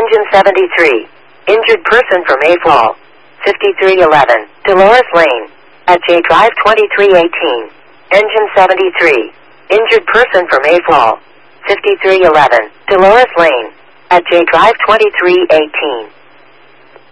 Engine 73. Injured person for Mayfall. 5311. Dolores Lane. At J Drive 2318. Engine 73. Injured person for Mayfall. 5311. Dolores Lane. At J Drive 2318.